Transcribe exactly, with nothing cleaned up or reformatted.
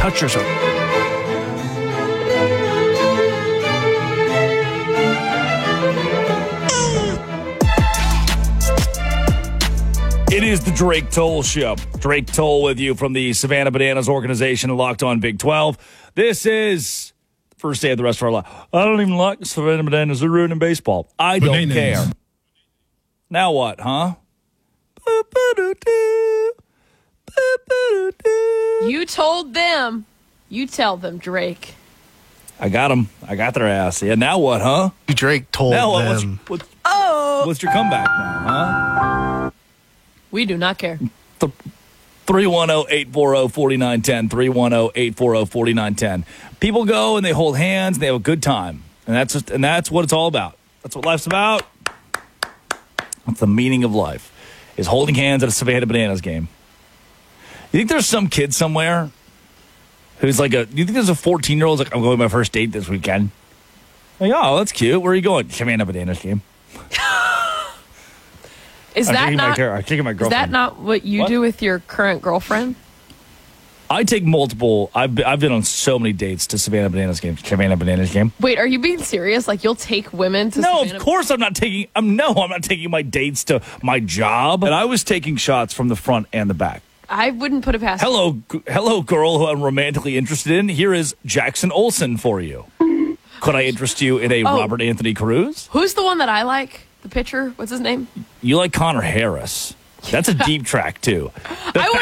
touch yourself. It is the Drake Toll Show. Drake Toll with you from the Savannah Bananas organization and Locked On Big twelve. This is the first day of the rest of our life. I don't even like the Savannah Bananas. They're ruining baseball. I don't Bananas. care. Now what, huh? You told them. You tell them, Drake. I got them. I got their ass. Yeah, now what, huh? Drake told Now what? What's, them. what's, Oh. what's your comeback now, huh? We do not care. three one zero, eight four zero, four nine one zero. three one zero, eight four zero, four nine one zero. People go and they hold hands and they have a good time. And that's just, and that's what it's all about. That's what life's about. That's the meaning of life, is holding hands at a Savannah Bananas game. You think there's some kid somewhere who's like a, you think there's a fourteen-year-old like, I'm going to my first date this weekend? Like, oh, that's cute. Where are you going? Savannah Bananas game. Is I'm that taking my not? car- I'm taking my Is girlfriend. that not what you What? do with your current girlfriend? I take multiple. I've been, I've been on so many dates to Savannah Bananas game. Savannah Bananas game. Wait, are you being serious? Like you'll take women to? No, Savannah- of course I'm not taking. I'm no, I'm not taking my dates to my job. And I was taking shots from the front and the back. I wouldn't put it past. Hello, g- hello, girl who I'm romantically interested in. Here is Jackson Olsen for you. Could I interest you in a Oh. Robert Anthony Cruz? Who's the one that I like? The pitcher? What's his name? You like Connor Harris? That's a deep track too. The I